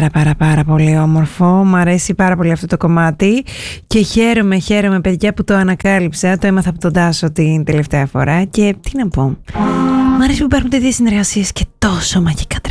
πάρα πολύ όμορφο. Μ' αρέσει πάρα πολύ αυτό το κομμάτι και χαίρομαι παιδιά που το ανακάλυψα. Το έμαθα από τον Τάσο την τελευταία φορά και τι να πω. Μ' αρέσει που υπάρχουν τέτοιες συνεργασίες και τόσο μαγικά